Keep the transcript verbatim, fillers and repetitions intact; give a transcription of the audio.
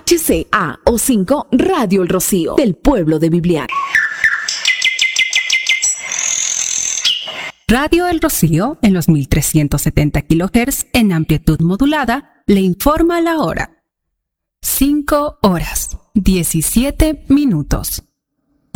H C A O cinco Radio El Rocío, del pueblo de Bibliar. Radio El Rocío, en los mil trescientos setenta kilohertz en amplitud modulada, le informa la hora. cinco horas, diecisiete minutos.